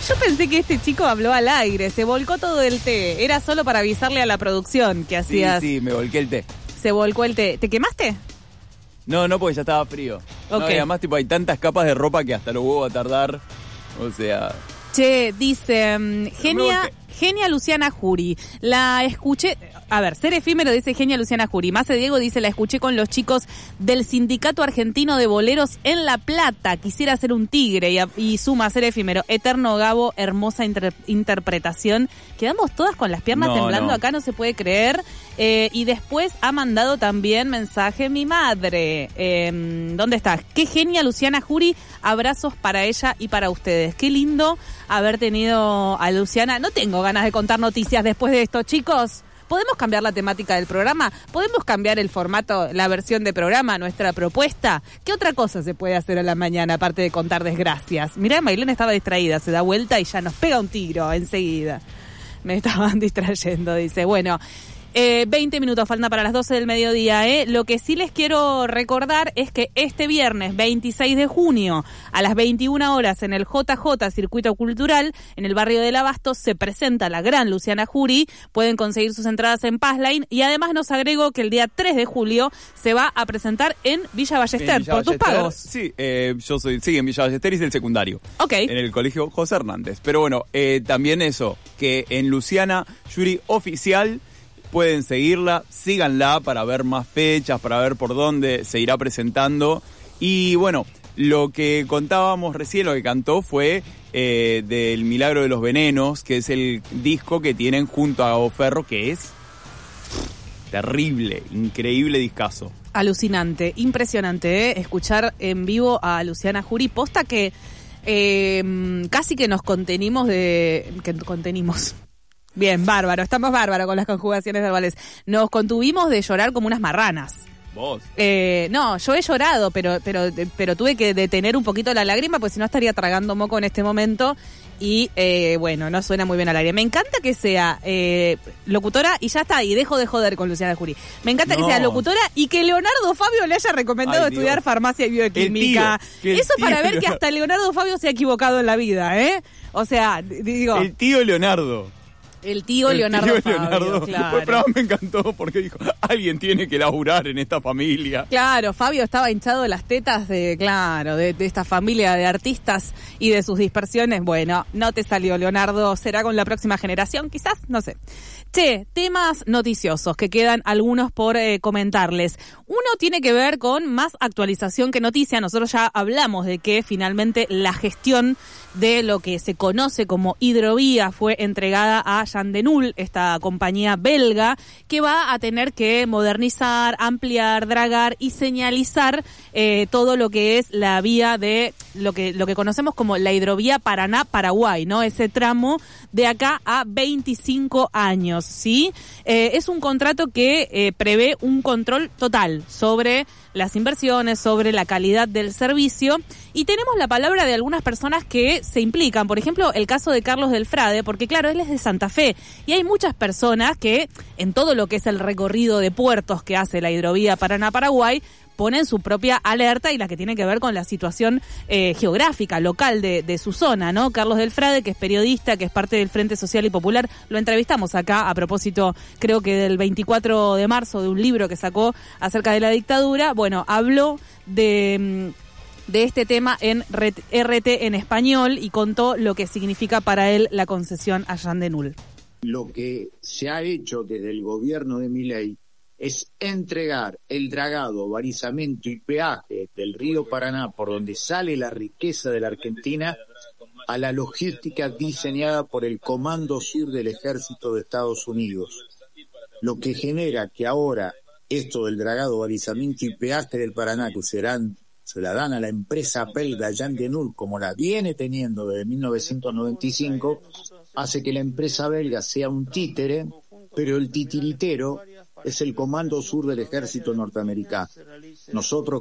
Yo pensé que este chico habló al aire, se volcó todo el té. Era solo para avisarle a la producción que hacías. Sí, me volqué el té. Se volcó el té. ¿Te quemaste? No, porque ya estaba frío. Ok. No, y además, hay tantas capas de ropa que hasta los huevos va a tardar. O sea... Che, dice, genia Luciana Jury. La escuché... A ver, Ser Efímero dice genia Luciana Jury. Mace Diego dice, la escuché con los chicos del Sindicato Argentino de Boleros en La Plata. Quisiera ser un tigre. Y suma Ser Efímero. Eterno Gabo, hermosa interpretación. Quedamos todas con las piernas temblando acá, no se puede creer. Y después ha mandado también mensaje mi madre. ¿Dónde está? Qué genia Luciana Jury. Abrazos para ella y para ustedes. Qué lindo haber tenido a Luciana. No tengo ganas de contar noticias después de esto, chicos. ¿Podemos cambiar la temática del programa? ¿Podemos cambiar el formato, la versión de programa, nuestra propuesta? ¿Qué otra cosa se puede hacer a la mañana aparte de contar desgracias? Mirá, Maylene estaba distraída, se da vuelta y ya nos pega un tiro enseguida. Me estaban distrayendo, dice. Bueno, 20 minutos faltan para las 12 del mediodía. Lo que sí les quiero recordar es que este viernes 26 de junio a las 21 horas en el JJ Circuito Cultural, en el barrio del Abasto, se presenta la gran Luciana Jury. Pueden conseguir sus entradas en Passline y además nos agrego que el día 3 de julio se va a presentar en Villa Ballester. ¿Por tus pagos? Sí, yo soy en Villa Ballester, hice el secundario. Ok. En el colegio José Hernández. Pero bueno, también eso, que en Luciana Jury Oficial pueden seguirla, síganla para ver más fechas, para ver por dónde se irá presentando. Y bueno, lo que contábamos recién, lo que cantó fue del Milagro de los Venenos, que es el disco que tienen junto a Gabo Ferro, que es terrible, increíble discazo. Alucinante, impresionante, escuchar en vivo a Luciana Jury. Posta que casi que nos contenimos. Bien, bárbaro, estamos bárbaros con las conjugaciones verbales. Nos contuvimos de llorar como unas marranas. ¿Vos? No, yo he llorado, pero tuve que detener un poquito la lágrima, pues si no estaría tragando moco en este momento. Y bueno, no suena muy bien al aire. Me encanta que sea locutora y ya está, y dejo de joder con Luciana Jury. Me encanta que sea locutora y que Leonardo Fabio le haya recomendado estudiar farmacia y bioquímica. Eso para ver que hasta Leonardo Fabio se ha equivocado en la vida, ¿eh? O sea, digo... El tío Leonardo. El tío Leonardo Fabio, claro. Pero me encantó porque dijo, alguien tiene que laburar en esta familia. Claro, Fabio estaba hinchado de las tetas de esta familia de artistas y de sus dispersiones. Bueno, no te salió, Leonardo, será con la próxima generación, quizás, no sé. Che, temas noticiosos que quedan algunos por comentarles. Uno tiene que ver con más actualización que noticia. Nosotros ya hablamos de que finalmente la gestión de lo que se conoce como hidrovía fue entregada a Jan de Nul, esta compañía belga, que va a tener que modernizar, ampliar, dragar y señalizar todo lo que es la vía de lo que conocemos como la hidrovía Paraná-Paraguay, ¿no? Ese tramo de acá a 25 años, ¿sí? Es un contrato que prevé un control total sobre las inversiones, sobre la calidad del servicio, y tenemos la palabra de algunas personas que se implican. Por ejemplo, el caso de Carlos del Frade, porque claro, él es de Santa Fe, y hay muchas personas que en todo lo que es el recorrido de puertos que hace la hidrovía Paraná-Paraguay, ponen su propia alerta y la que tiene que ver con la situación geográfica, local de su zona, ¿no? Carlos del Frade, que es periodista, que es parte del Frente Social y Popular, lo entrevistamos acá a propósito, creo que del 24 de marzo, de un libro que sacó acerca de la dictadura. Bueno, habló de este tema en RT en español y contó lo que significa para él la concesión a Jan de Nul. Lo que se ha hecho desde el gobierno de Milei es entregar el dragado, balizamiento y peaje del río Paraná, por donde sale la riqueza de la Argentina, a la logística diseñada por el Comando Sur del Ejército de Estados Unidos. Lo que genera que ahora esto del dragado, balizamiento y peaje del Paraná, que se la dan a la empresa belga Jan de Nul, como la viene teniendo desde 1995, hace que la empresa belga sea un títere, pero el titiritero es el Comando Sur del Ejército norteamericano. Nosotros